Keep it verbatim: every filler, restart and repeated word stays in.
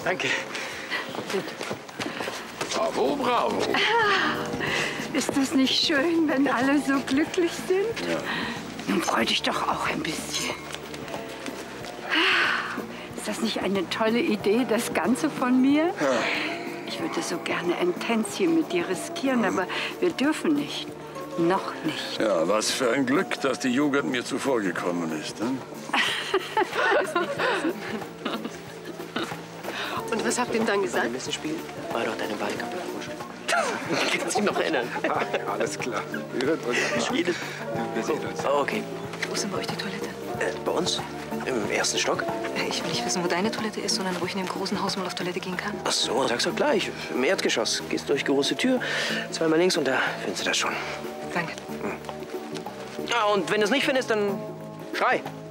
Danke. Bitte. Bravo, bravo. Ist das nicht schön, wenn alle so glücklich sind? Ja. Nun freu dich doch auch ein bisschen. Ist das nicht eine tolle Idee, das Ganze von mir? Ja. Ich würde so gerne ein Tänzchen mit dir riskieren, aber wir dürfen nicht. Noch nicht. Ja, was für ein Glück, dass die Jugend mir zuvorgekommen ist. Hm? Und was habt ihr ihm dann gesagt? Beim Messenspiel war doch deine Ballkappe. Kannst du dich noch erinnern? Ach, ja, alles klar. Wir hören uns. Jedes... Wir sehen uns. Oh, okay. Wo ist denn bei euch die Toilette? Äh, bei uns? Im ersten Stock? Ich will nicht wissen, wo deine Toilette ist, sondern wo ich in dem großen Haus mal auf Toilette gehen kann. Ach so, sag's doch gleich. Im Erdgeschoss. Gehst durch die große Tür, zweimal links und da findest du das schon. Danke. Ja, und wenn du es nicht findest, dann schrei.